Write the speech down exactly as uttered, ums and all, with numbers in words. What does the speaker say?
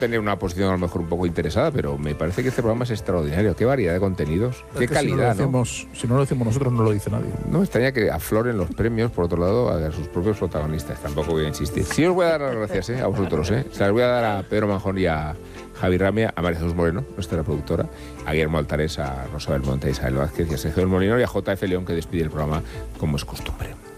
tener una posición a lo mejor un poco interesada, pero me parece que este programa es extraordinario. Qué variedad de contenidos, qué que calidad, si no, lo ¿no? decimos, si no lo decimos nosotros, no lo dice nadie. No me extraña que afloren los premios, por otro lado, a sus propios protagonistas. Tampoco voy a insistir. Sí os voy a dar las gracias, ¿eh? A vosotros, ¿eh? Se las voy a dar a Pedro Manjón y a Javi Ramia, a María Jesús Moreno, nuestra productora, a Guillermo Altares, a Rosa Belmonte, a Isabel Vázquez y a Sergio del Molino y a J F León, que despide el programa como es costumbre.